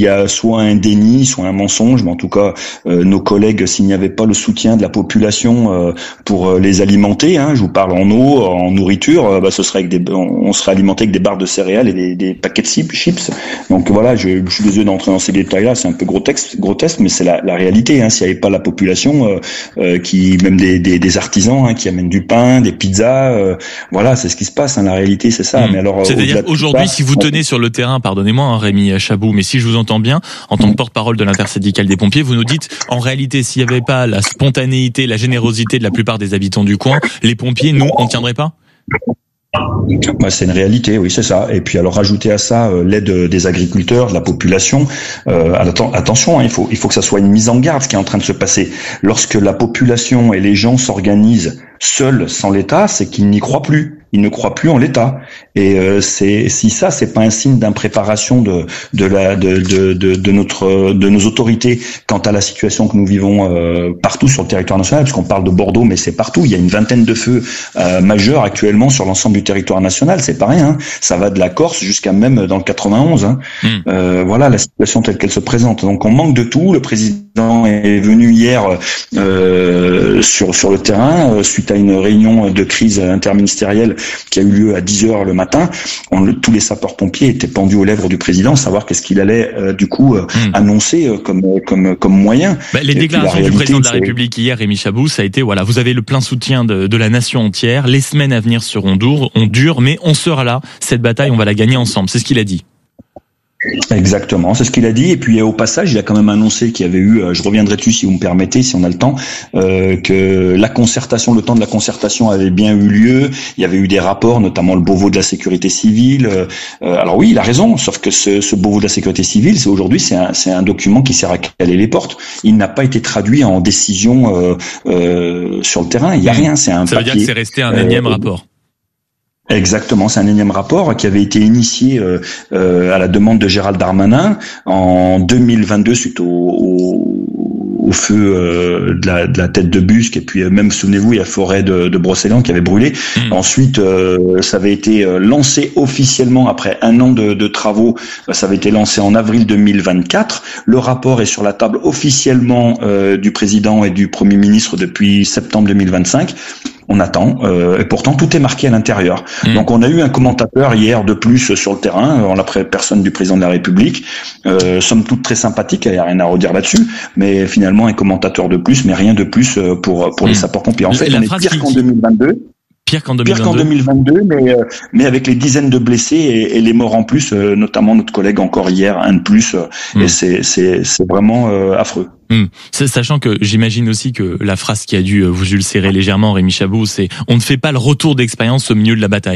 y a soit un déni, soit un mensonge, mais en tout cas, nos collègues, s'il n'y avait pas le soutien de la population pour les alimenter, je vous parle en eau, en nourriture, ce serait on serait alimenté avec des barres de céréales et des paquets de chips. Donc voilà, je suis désolé d'entrer dans ces détails-là, c'est un peu grotesque, mais c'est la réalité. S'il n'y avait pas la population, même des artisans qui amènent du pain, des pizzas, voilà, c'est ce qui se passe. La réalité, c'est ça. Mais alors, c'est-à-dire aujourd'hui, si vous tenez sur le terrain, pardonnez-moi, Rémi Chabou, mais si je vous entends bien, en tant que porte-parole de l'intersyndicale des pompiers, vous nous dites, en réalité, s'il n'y avait pas la spontanéité, la générosité de la plupart des habitants du coin, les pompiers, nous, on ne tiendrait pas? C'est une réalité, oui, c'est ça. Et puis alors rajouter à ça l'aide des agriculteurs, de la population. Attention, il faut que ça soit une mise en garde ce qui est en train de se passer. Lorsque la population et les gens s'organisent seuls sans l'État, c'est qu'ils n'y croient plus. Ils ne croient plus en l'État. Et si ça, c'est pas un signe d'impréparation de nos autorités quant à la situation que nous vivons partout sur le territoire national, parce qu'on parle de Bordeaux, mais c'est partout. Il y a une vingtaine de feux majeurs actuellement sur l'ensemble du territoire national. C'est pas rien. Ça va de la Corse jusqu'à même dans le 91. Voilà la situation telle qu'elle se présente. Donc on manque de tout. Le président est venu hier sur le terrain suite à une réunion de crise interministérielle qui a eu lieu à 10h le matin. Tous les sapeurs-pompiers étaient pendus aux lèvres du président, savoir qu'est-ce qu'il allait annoncer comme moyen. Les déclarations du président de la République hier, Rémi Chabou, ça a été voilà, vous avez le plein soutien de la nation entière. Les semaines à venir seront dures, mais on sera là. Cette bataille, on va la gagner ensemble. C'est ce qu'il a dit. Exactement, c'est ce qu'il a dit. Et puis au passage, il a quand même annoncé qu'il y avait eu, je reviendrai dessus si vous me permettez, si on a le temps, que le temps de la concertation avait bien eu lieu. Il y avait eu des rapports, notamment le Beauvau de la sécurité civile. Alors oui, il a raison, sauf que ce Beauvau de la sécurité civile, c'est un document qui sert à caler les portes. Il n'a pas été traduit en décision sur le terrain. Il y a rien. Ça veut dire que c'est resté un énième rapport. Exactement, c'est un énième rapport qui avait été initié à la demande de Gérald Darmanin en 2022 suite au feu de la tête de Busque, et puis même souvenez-vous, il y a la forêt de Brocéliande qui avait brûlé. Ensuite, ça avait été lancé officiellement après un an de travaux. Ça avait été lancé en avril 2024. Le rapport est sur la table officiellement du président et du Premier ministre depuis septembre 2025. On attend, et pourtant tout est marqué à l'intérieur. Donc on a eu un commentateur hier de plus sur le terrain, en la personne du président de la République, somme toute très sympathique, il n'y a rien à redire là-dessus, mais finalement un commentateur de plus, mais rien de plus pour les sapeurs-pompiers. En fait, on est pire qu'en 2022. Pire qu'en 2022, mais avec les dizaines de blessés et les morts en plus, notamment notre collègue encore hier, un de plus, et c'est vraiment affreux. Sachant que j'imagine aussi que la phrase qui a dû vous ulcérer légèrement, Rémi Chabou, c'est « on ne fait pas le retour d'expérience au milieu de la bataille ».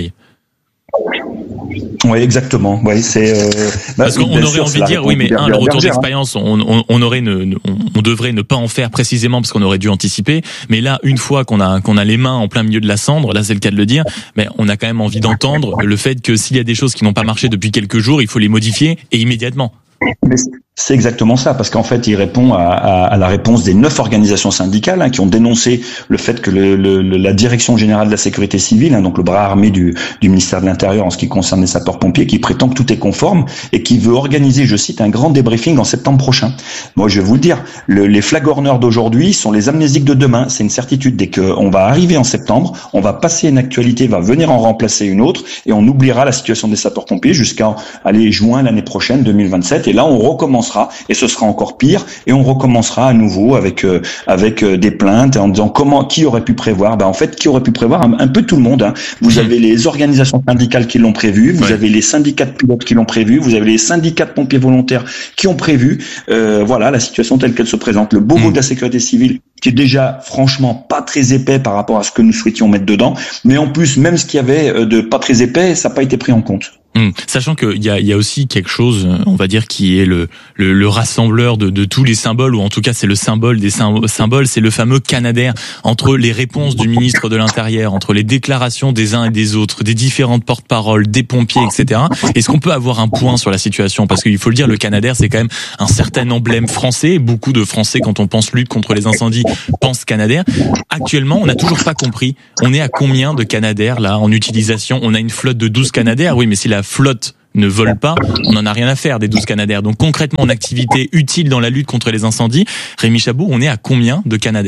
Oui, exactement. Ouais, parce qu'on aurait envie de dire, oui, mais le retour d'expérience, on devrait ne pas en faire précisément parce qu'on aurait dû anticiper. Mais là, une fois qu'on a les mains en plein milieu de la cendre, là c'est le cas de le dire, mais on a quand même envie d'entendre le fait que s'il y a des choses qui n'ont pas marché depuis quelques jours, il faut les modifier et immédiatement. Mais c'est exactement ça, parce qu'en fait, il répond à la réponse des 9 organisations syndicales qui ont dénoncé le fait que la Direction générale de la sécurité civile, donc le bras armé du ministère de l'Intérieur en ce qui concerne les sapeurs-pompiers, qui prétend que tout est conforme et qui veut organiser, je cite, un grand débriefing en septembre prochain. Moi, je vais vous le dire, les flagorneurs d'aujourd'hui sont les amnésiques de demain. C'est une certitude. Dès qu'on va arriver en septembre, on va passer une actualité, va venir en remplacer une autre, et on oubliera la situation des sapeurs-pompiers jusqu'à juin l'année prochaine, 2027. Et là, on recommencera, et ce sera encore pire, et on recommencera à nouveau avec des plaintes en disant qui aurait pu prévoir. En fait, qui aurait pu prévoir un peu tout le monde. Vous avez les organisations syndicales qui l'ont prévu, vous avez les syndicats de pilotes qui l'ont prévu, vous avez les syndicats de pompiers volontaires qui ont prévu. Voilà la situation telle qu'elle se présente. Le Beauvau de la sécurité civile, qui est déjà franchement pas très épais par rapport à ce que nous souhaitions mettre dedans, mais en plus, même ce qu'il y avait de pas très épais, ça n'a pas été pris en compte. Sachant qu'il y a aussi quelque chose, on va dire, qui est le rassembleur de tous les symboles, ou en tout cas c'est le symbole des symboles, c'est le fameux Canadair, entre les réponses du ministre de l'Intérieur, entre les déclarations des uns et des autres, des différentes porte-paroles, des pompiers, etc. Est-ce qu'on peut avoir un point sur la situation? Parce qu'il faut le dire, le Canadair, c'est quand même un certain emblème français. Beaucoup de Français, quand on pense lutte contre les incendies, pensent Canadair. Actuellement, on n'a toujours pas compris. On est à combien de Canadair là en utilisation? On a une flotte de 12 Canadair, oui, mais si la flotte ne vole pas, on n'en a rien à faire des 12 Canadair. Donc concrètement, en activité utile dans la lutte contre les incendies, Rémi Chabot, on est à combien de Canadair ?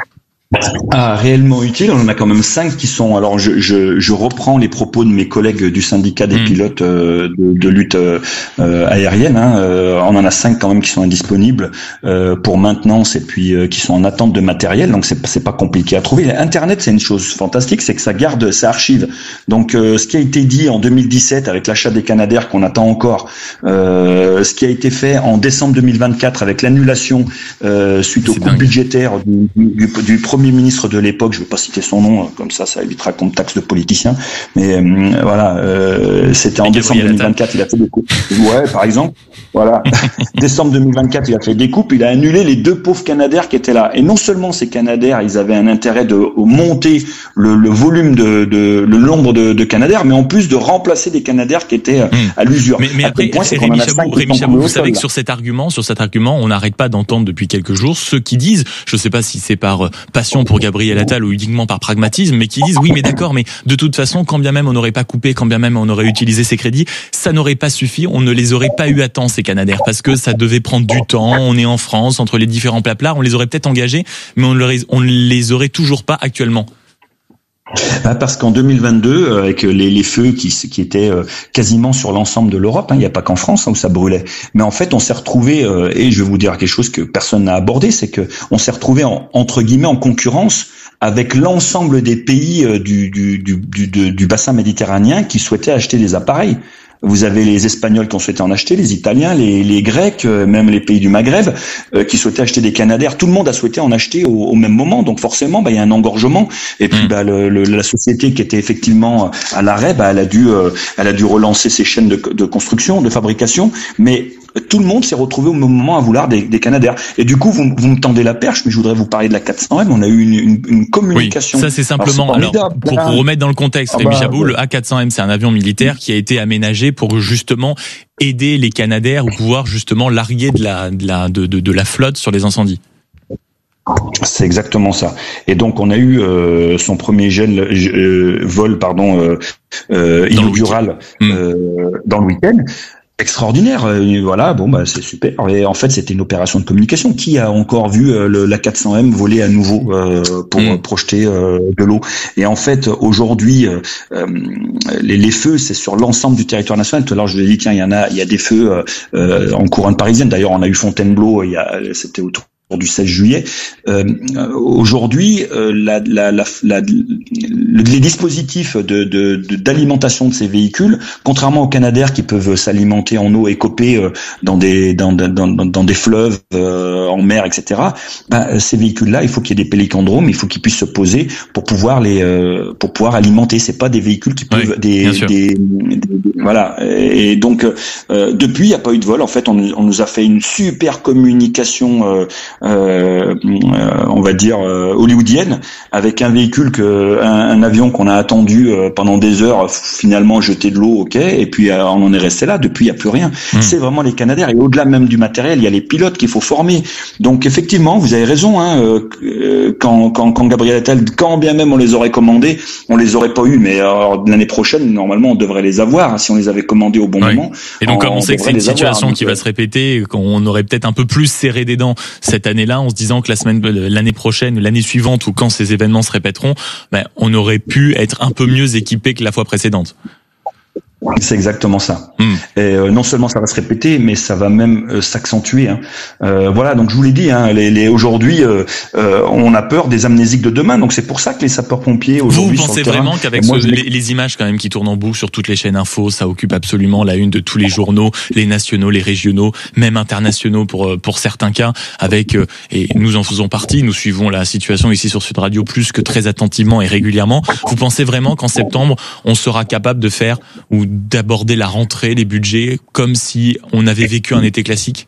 Réellement utile, on en a quand même 5 qui sont. Alors je reprends les propos de mes collègues du syndicat des pilotes de lutte aérienne. On en a 5 quand même qui sont indisponibles pour maintenance et puis qui sont en attente de matériel. Donc c'est pas compliqué à trouver. Internet, c'est une chose fantastique, c'est que ça archive. Donc ce qui a été dit en 2017 avec l'achat des Canadair qu'on attend encore, ce qui a été fait en décembre 2024 avec l'annulation suite au coût budgétaire du premier ministre de l'époque, je ne vais pas citer son nom, comme ça évitera qu'on me taxe de politicien, mais c'était en décembre 2024, il a fait des coupes. Ouais, par exemple, voilà. Décembre 2024, il a fait des coupes, il a annulé les 2 pauvres Canadair qui étaient là. Et non seulement ces Canadair, ils avaient un intérêt de monter le volume le nombre de Canadair, mais en plus de remplacer des Canadair qui étaient à l'usure. Mais après, Rémi Chabot, vous savez que sur cet argument, on n'arrête pas d'entendre depuis quelques jours ceux qui disent, je ne sais pas si c'est par passion pour Gabriel Attal ou uniquement par pragmatisme, mais qui disent oui mais d'accord, mais de toute façon quand bien même on n'aurait pas coupé, quand bien même on aurait utilisé ces crédits, ça n'aurait pas suffi, on ne les aurait pas eu à temps ces Canadair, parce que ça devait prendre du temps, on est en France, entre les différents plats, on les aurait peut-être engagés, mais on ne les aurait toujours pas actuellement. Parce qu'en 2022, avec les feux qui étaient quasiment sur l'ensemble de l'Europe, il n'y a pas qu'en France où ça brûlait. Mais en fait, on s'est retrouvé, et je vais vous dire quelque chose que personne n'a abordé, c'est que on s'est retrouvé entre guillemets en concurrence avec l'ensemble des pays du bassin méditerranéen qui souhaitaient acheter des appareils. Vous avez les Espagnols qui ont souhaité en acheter, les Italiens, les Grecs, même les pays du Maghreb qui souhaitaient acheter des Canadair. Tout le monde a souhaité en acheter au même moment, donc forcément, il y a un engorgement. Et puis, la société qui était effectivement à l'arrêt, elle a dû relancer ses chaînes de construction, de fabrication, mais tout le monde s'est retrouvé au même moment à vouloir des Canadair. Et du coup, vous me tendez la perche, mais je voudrais vous parler de la 400M. On a eu une communication. Oui, ça c'est simplement. Alors, pour vous remettre dans le contexte, Rémi Chabot, le A400M, c'est un avion militaire qui a été aménagé pour justement aider les Canadair ou pouvoir justement larguer de la flotte sur les incendies. C'est exactement ça. Et donc on a eu son premier vol inaugural dans le week-end. Extraordinaire, voilà, c'est super. Et en fait, c'était une opération de communication. Qui a encore vu la 400M voler à nouveau pour projeter de l'eau? Et en fait, aujourd'hui, les feux, c'est sur l'ensemble du territoire national. Tout à l'heure, je vous ai dit, tiens, il y a des feux en couronne parisienne. D'ailleurs, on a eu Fontainebleau, c'était autour du 16 juillet. Aujourd'hui, les dispositifs d'alimentation de ces véhicules, contrairement aux Canadair qui peuvent s'alimenter en eau écopée dans des fleuves, en mer, etc. Ces véhicules-là, il faut qu'il y ait des pélicandromes, il faut qu'ils puissent se poser pour pouvoir alimenter. C'est pas des véhicules qui peuvent voilà. Et donc depuis, il n'y a pas eu de vol. En fait, on nous a fait une super communication. On va dire hollywoodienne, avec un véhicule un avion qu'on a attendu pendant des heures, finalement jeté de l'eau, ok, et puis on en est resté là. Depuis, il n'y a plus rien. C'est vraiment les Canadair, et au-delà même du matériel, il y a les pilotes qu'il faut former. Donc effectivement, vous avez raison, quand Gabriel Attal, quand bien même on les aurait commandés, on les aurait pas eu, mais l'année prochaine, normalement, on devrait les avoir, si on les avait commandés au bon moment. Et donc, comme on sait que c'est une situation qui va se répéter, qu'on aurait peut-être un peu plus serré des dents cette année-là, en se disant que l'année prochaine, l'année suivante, ou quand ces événements se répéteront, on aurait pu être un peu mieux équipé que la fois précédente. C'est exactement ça. Et non seulement ça va se répéter, mais ça va même s'accentuer. Voilà, donc je vous l'ai dit, aujourd'hui, on a peur des amnésiques de demain. Donc c'est pour ça que les sapeurs-pompiers aujourd'hui vous pensez vraiment qu'avec les images quand même qui tournent en boucle sur toutes les chaînes info, ça occupe absolument la une de tous les journaux, les nationaux, les régionaux, même internationaux pour certains cas, avec et nous en faisons partie, nous suivons la situation ici sur Sud Radio plus que très attentivement et régulièrement. Vous pensez vraiment qu'en septembre, on sera capable de faire ou d'aborder la rentrée, les budgets, comme si on avait vécu un été classique?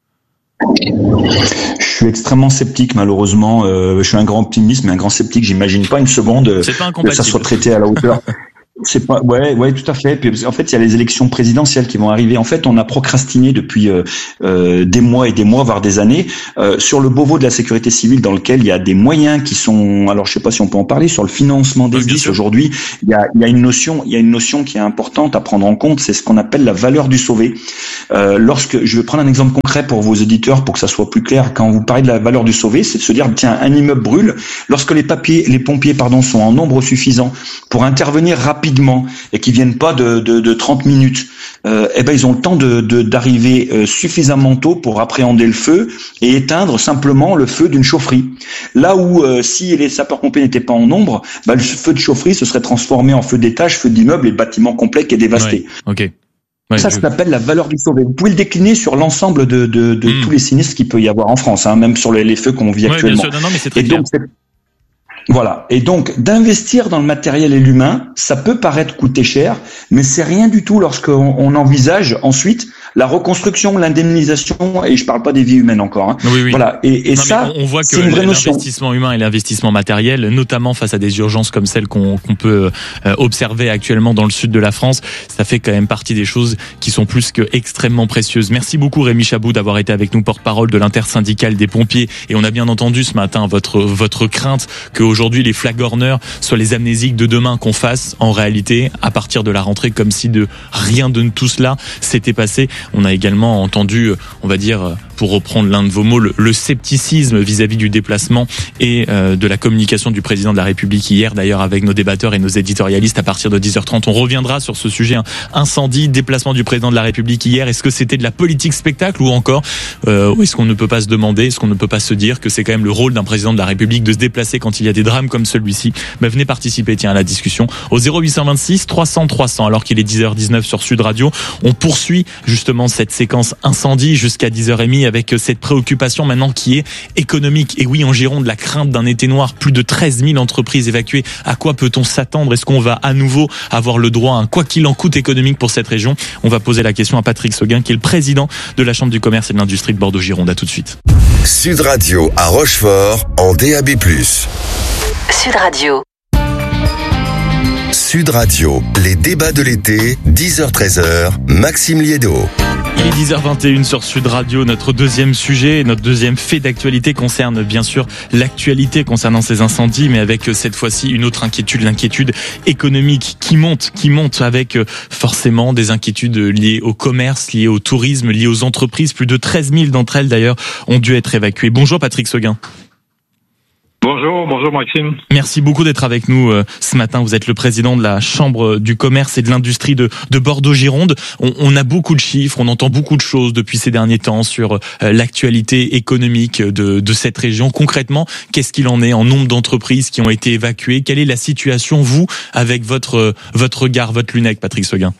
Je suis extrêmement sceptique, malheureusement. Je suis un grand optimiste, mais un grand sceptique. J'imagine pas une seconde que ça soit traité à la hauteur. C'est pas, ouais, tout à fait. Puis, en fait, il y a les élections présidentielles qui vont arriver. En fait, on a procrastiné depuis des mois et des mois, voire des années, sur le Beauvau de la sécurité civile, dans lequel il y a des moyens qui sont. Alors, je sais pas si on peut en parler sur le financement des SDIS. Aujourd'hui, il y a une notion qui est importante à prendre en compte. C'est ce qu'on appelle la valeur du sauvé. Je vais prendre un exemple concret pour vos auditeurs pour que ça soit plus clair. Quand vous parlez de la valeur du sauvé, c'est de se dire, tiens, un immeuble brûle. Lorsque les pompiers, sont en nombre suffisant pour intervenir rapidement et qui viennent pas de 30 minutes, ils ont le temps d'arriver suffisamment tôt pour appréhender le feu et éteindre simplement le feu d'une chaufferie. Là où si les sapeurs-pompiers n'étaient pas en nombre, le feu de chaufferie se serait transformé en feu d'étage, feu d'immeuble et bâtiment complet qui est dévasté. Ouais, ok. Ouais, ça s'appelle la valeur du sauvé. Vous pouvez le décliner sur l'ensemble de tous les sinistres qu'il peut y avoir en France, même sur les feux qu'on vit actuellement. Bien sûr. Non, mais c'est très clair. Voilà. Et donc, d'investir dans le matériel et l'humain, ça peut paraître coûter cher, mais c'est rien du tout lorsqu'on envisage ensuite la reconstruction, l'indemnisation, et je parle pas des vies humaines encore. Hein. Oui. Voilà. Et ça, on voit que c'est une vraie notion. L'investissement humain et l'investissement matériel, notamment face à des urgences comme celles qu'on peut observer actuellement dans le sud de la France, ça fait quand même partie des choses qui sont plus que extrêmement précieuses. Merci beaucoup Rémi Chabot d'avoir été avec nous, porte-parole de l'intersyndicale des pompiers. Et on a bien entendu ce matin votre crainte qu'aujourd'hui les flagorneurs soient les amnésiques de demain, qu'on fasse en réalité à partir de la rentrée comme si de rien de tout cela s'était passé. On a également entendu, on va dire, pour reprendre l'un de vos mots, le scepticisme vis-à-vis du déplacement et de la communication du président de la République hier, d'ailleurs avec nos débatteurs et nos éditorialistes à partir de 10h30. On reviendra sur ce sujet, incendie, déplacement du président de la République hier. Est-ce que c'était de la politique spectacle ou encore est-ce qu'on ne peut pas se demander, est-ce qu'on ne peut pas se dire que c'est quand même le rôle d'un président de la République de se déplacer quand il y a des drames comme celui-ci? Venez participer à la discussion au 0826 300 300 alors qu'il est 10h19 sur Sud Radio. On poursuit justement cette séquence incendie jusqu'à 10h30 avec cette préoccupation maintenant qui est économique. Et oui, en Gironde, la crainte d'un été noir, plus de 13 000 entreprises évacuées. À quoi peut-on s'attendre? Est-ce qu'on va à nouveau avoir le droit à un quoi qu'il en coûte économique pour cette région? On va poser la question à Patrick Seguin, qui est le président de la Chambre du commerce et de l'industrie de Bordeaux-Gironde. À tout de suite. Sud Radio à Rochefort en DAB+. Sud Radio. Sud Radio, les débats de l'été, 10h-13h, Maxime Liédo. Il est 10h21 sur Sud Radio. Notre deuxième sujet, notre deuxième fait d'actualité concerne bien sûr l'actualité concernant ces incendies, mais avec cette fois-ci une autre inquiétude, l'inquiétude économique qui monte avec forcément des inquiétudes liées au commerce, liées au tourisme, liées aux entreprises. Plus de 13 000 d'entre elles d'ailleurs ont dû être évacuées. Bonjour Patrick Seguin. Bonjour Maxime. Merci beaucoup d'être avec nous ce matin. Vous êtes le président de la Chambre du commerce et de l'industrie de Bordeaux-Gironde. On a beaucoup de chiffres, on entend beaucoup de choses depuis ces derniers temps sur l'actualité économique de cette région. Concrètement, qu'est-ce qu'il en est en nombre d'entreprises qui ont été évacuées? Quelle est la situation, vous, avec votre regard, votre lunette, Patrick Seguin?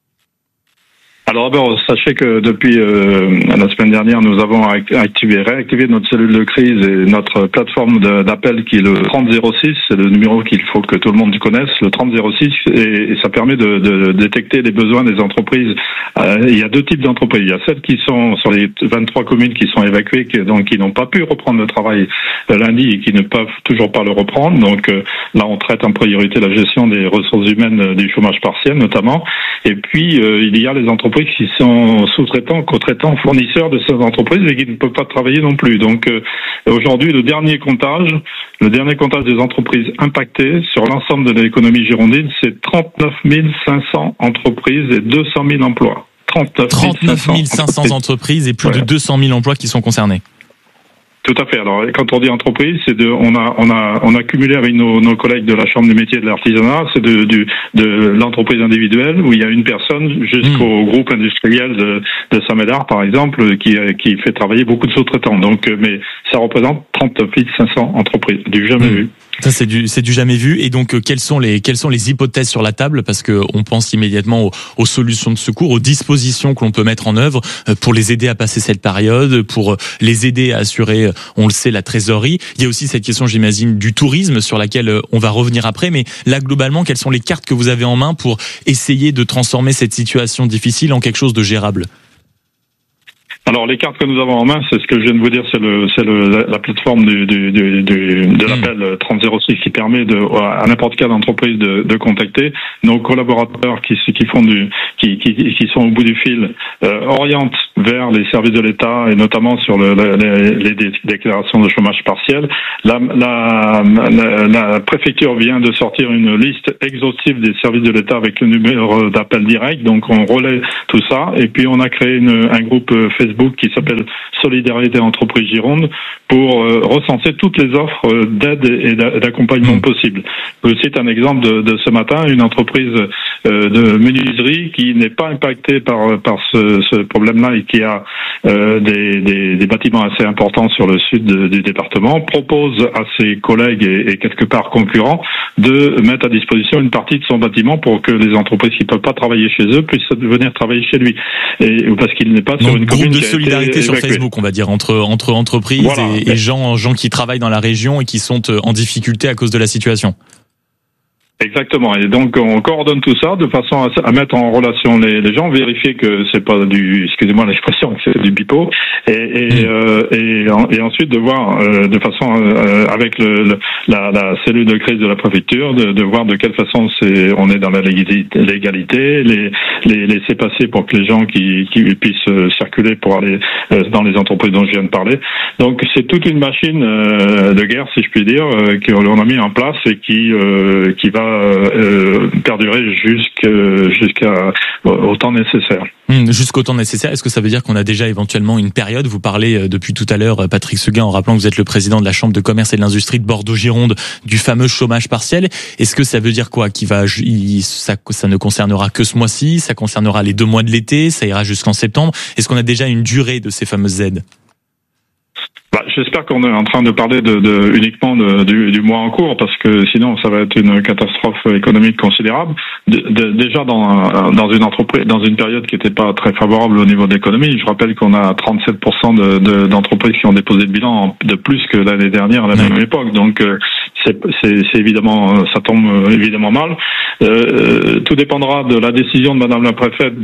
Alors d'abord, sachez que depuis la semaine dernière, nous avons réactivé notre cellule de crise et notre plateforme d'appel qui est le 3006. C'est le numéro qu'il faut que tout le monde connaisse, le 3006, et ça permet de détecter les besoins des entreprises. Il y a deux types d'entreprises. Il y a celles qui sont sur les 23 communes qui sont évacuées, qui n'ont pas pu reprendre le travail lundi et qui ne peuvent toujours pas le reprendre. Donc là, on traite en priorité la gestion des ressources humaines du chômage partiel notamment. Et puis, il y a les entreprises qui sont sous-traitants, co-traitants, fournisseurs de ces entreprises et qui ne peuvent pas travailler non plus. Donc aujourd'hui, le dernier comptage des entreprises impactées sur l'ensemble de l'économie girondine, c'est 39 500 entreprises et 200 000 emplois. 39 500 entreprises et plus de 200 000 emplois qui sont concernés. Tout à fait. Alors, quand on dit entreprise, on a cumulé avec nos collègues de la Chambre du métier et de l'artisanat, c'est de l'entreprise individuelle où il y a une personne jusqu'au groupe industriel de Saint-Médard, par exemple, qui fait travailler beaucoup de sous-traitants. Donc, mais ça représente 39 500 entreprises. Du jamais vu. Ça, c'est du jamais vu. Et donc, quelles sont les hypothèses sur la table? Parce que on pense immédiatement aux solutions de secours, aux dispositions que l'on peut mettre en œuvre pour les aider à passer cette période, pour les aider à assurer, on le sait, la trésorerie. Il y a aussi cette question, j'imagine, du tourisme sur laquelle on va revenir après. Mais là, globalement, quelles sont les cartes que vous avez en main pour essayer de transformer cette situation difficile en quelque chose de gérable? Alors les cartes que nous avons en main, c'est ce que je viens de vous dire, c'est la plateforme de l'appel 3006 qui permet à n'importe quelle entreprise de contacter. Nos collaborateurs qui sont au bout du fil orientent vers les services de l'État et notamment sur les déclarations de chômage partiel. La préfecture vient de sortir une liste exhaustive des services de l'État avec le numéro d'appel direct, donc on relaie tout ça et puis on a créé un groupe Facebook qui s'appelle Solidarité Entreprise Gironde pour recenser toutes les offres d'aide et d'accompagnement possibles. Je cite un exemple de ce matin, une entreprise de menuiserie qui n'est pas impactée par ce problème-là et qui a des bâtiments assez importants sur le sud du département, propose à ses collègues et quelque part concurrents de mettre à disposition une partie de son bâtiment pour que les entreprises qui ne peuvent pas travailler chez eux puissent venir travailler chez lui. Et parce qu'il n'est pas sur une commune de solidarité sur Facebook, on va dire, entre entreprises et gens qui travaillent dans la région et qui sont en difficulté à cause de la situation. Exactement. Et donc, on coordonne tout ça de façon à mettre en relation les gens, vérifier que c'est pas excusez-moi l'expression, que c'est du pipeau, et ensuite de voir de façon avec la cellule de crise de la préfecture, de voir de quelle façon on est dans la légalité, les laisser passer pour que les gens qui puissent circuler pour aller dans les entreprises dont je viens de parler. Donc, c'est toute une machine de guerre, si je puis dire, que l'on a mis en place et qui va perdurer jusqu'au temps nécessaire. Jusqu'au temps nécessaire. Est-ce que ça veut dire qu'on a déjà éventuellement une période? Vous parlez depuis tout à l'heure, Patrick Seguin, en rappelant que vous êtes le président de la Chambre de commerce et de l'industrie de Bordeaux-Gironde, du fameux chômage partiel. Est-ce que ça veut dire quoi? Ça ne concernera que ce mois-ci? Ça concernera les 2 mois de l'été? Ça ira jusqu'en septembre? Est-ce qu'on a déjà une durée de ces fameuses aides? J'espère qu'on est en train de parler uniquement du mois en cours, parce que sinon ça va être une catastrophe économique considérable. Déjà dans une entreprise, dans une période qui n'était pas très favorable au niveau de l'économie, je rappelle qu'on a 37% d'entreprises qui ont déposé le bilan de plus que l'année dernière à la même époque. Donc c'est évidemment, ça tombe évidemment mal. Tout dépendra de la décision de Madame la préfète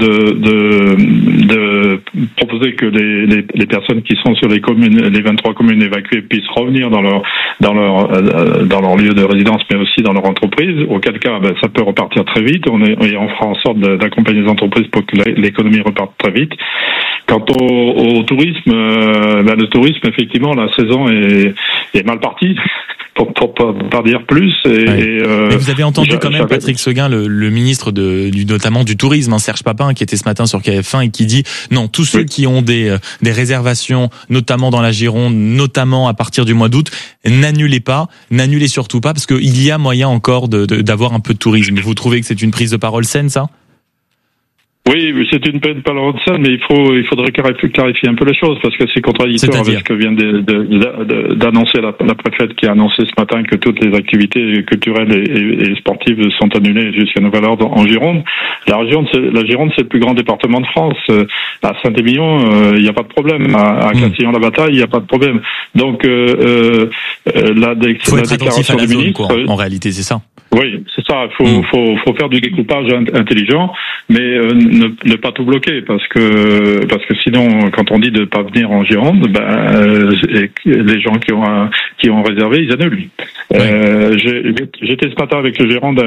de proposer que les personnes qui sont sur les communes, les 23 communes évacuées puissent revenir dans leur lieu de résidence, mais aussi dans leur entreprise. Auquel cas, ça peut repartir très vite. On fera en sorte d'accompagner les entreprises pour que l'économie reparte très vite. Quant au tourisme, le tourisme, effectivement, la saison est mal partie. Pour pas dire plus. Mais vous avez entendu quand même Patrick Seguin, le ministre notamment du tourisme, Serge Papin, qui était ce matin sur KF1 et qui dit non, tous ceux qui ont des réservations, notamment dans la Gironde, notamment à partir du mois d'août, n'annulez surtout pas, parce qu'il y a moyen encore d'avoir un peu de tourisme. Vous trouvez que c'est une prise de parole saine, ça? Oui, c'est une peine pas de ça, mais il faudrait clarifier un peu les choses, parce que c'est contradictoire avec ce que vient d'annoncer la préfète, qui a annoncé ce matin que toutes les activités culturelles et sportives sont annulées jusqu'à nouvel ordre en Gironde. La Gironde, c'est le plus grand département de France. À Saint-Émilion, il n'y a pas de problème. À Castillon-la-Bataille, il n'y a pas de problème. Donc, la déclaration du ministre, en réalité, c'est ça. Oui, c'est ça. Il faut faire du découpage intelligent, mais ne pas tout bloquer, parce que sinon, quand on dit de pas venir en Gironde, les gens qui ont réservé, ils annulent. J'étais ce matin avec le gérant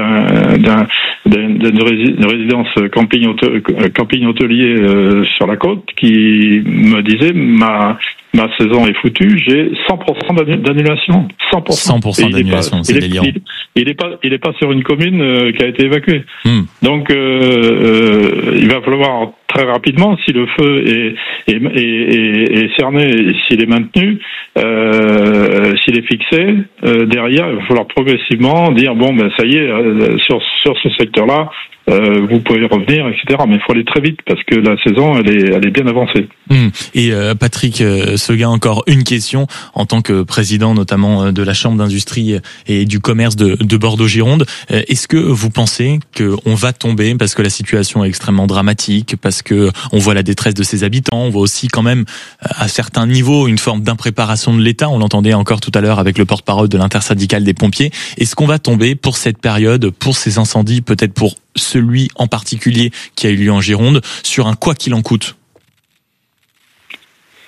d'une résidence camping hôtelier sur la côte, qui me disait ma saison est foutue, j'ai 100% d'annulation. 100% d'annulation, c'est délirant. Il est pas sur une commune qui a été évacuée. Donc il va falloir très rapidement, si le feu est cerné, et s'il est maintenu, s'il est fixé, derrière il va falloir progressivement dire ça y est, sur ce secteur-là, vous pouvez revenir, etc. Mais il faut aller très vite, parce que la saison, elle est bien avancée. Et Patrick Seguin, encore une question en tant que président notamment de la Chambre d'industrie et du commerce de Bordeaux-Gironde. Est-ce que vous pensez qu'on va tomber, parce que la situation est extrêmement dramatique, parce que on voit la détresse de ses habitants, on voit aussi quand même à certains niveaux une forme d'impréparation de l'État, on l'entendait encore tout à l'heure avec le porte-parole de l'intersyndicale des pompiers. Est-ce qu'on va tomber pour cette période, pour ces incendies, peut-être pour celui en particulier qui a eu lieu en Gironde, sur un quoi qu'il en coûte?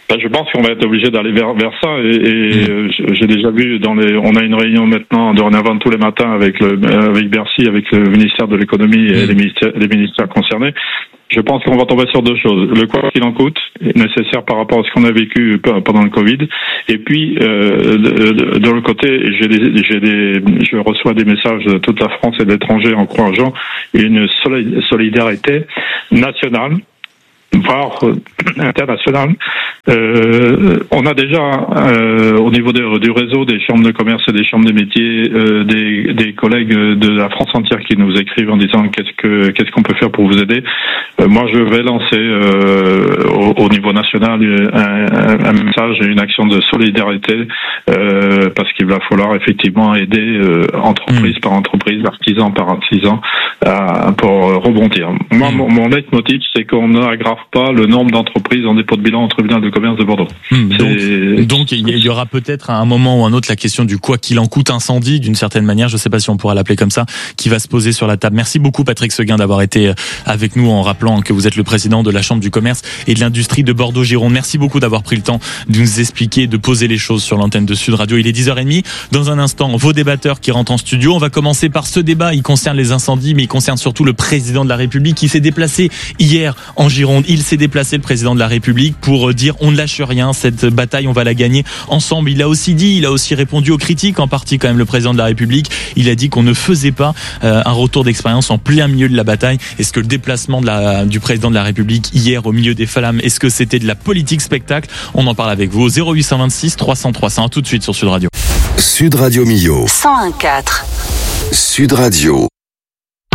Je pense qu'on va être obligé d'aller vers ça et j'ai déjà vu on a une réunion maintenant dorénavant tous les matins avec Bercy, avec le ministère de l'économie et les ministères concernés. Je pense qu'on va tomber sur deux choses. Le quoi qu'il en coûte, nécessaire par rapport à ce qu'on a vécu pendant le Covid. Et puis, de l'autre côté, je reçois des messages de toute la France et de l'étranger encourageant une solidarité nationale, voire internationale. On a déjà au niveau du réseau des chambres de commerce et des chambres des métiers des collègues de la France entière qui nous écrivent en disant qu'est-ce qu'on peut faire pour vous aider. Moi je vais lancer au niveau national un message et une action de solidarité parce qu'il va falloir effectivement aider entreprise par entreprise, artisan par artisan pour rebondir. Moi mon leitmotiv c'est qu'on n'aggrave pas le nombre d'entreprises en dépôt de bilan au tribunal de commerce de Bordeaux. Donc il y aura peut-être à un moment ou un autre la question du quoi qu'il en coûte incendie d'une certaine manière, je ne sais pas si on pourra l'appeler comme ça, qui va se poser sur la table. Merci beaucoup Patrick Seguin d'avoir été avec nous en rappelant que vous êtes le président de la Chambre du commerce et de l'industrie de Bordeaux-Gironde. Merci beaucoup d'avoir pris le temps de nous expliquer, de poser les choses sur l'antenne de Sud Radio. Il est 10h30. Dans un instant, vos débatteurs qui rentrent en studio. On va commencer par ce débat. Il concerne les incendies, mais il concerne surtout le président de la République qui s'est déplacé hier en Gironde. Il s'est déplacé, le président de la République, pour dire on ne lâche rien, cette bataille on va la gagner ensemble. Il a aussi répondu aux critiques en partie quand même, le président de la République. Il a dit qu'on ne faisait pas un retour d'expérience en plein milieu de la bataille. Est-ce que le déplacement du président de la République hier au milieu des flammes, est-ce que c'était de la politique spectacle? On en parle avec vous au 0826 300 300. Tout de suite sur Sud Radio. Sud Radio Millau. 101.4. Sud Radio.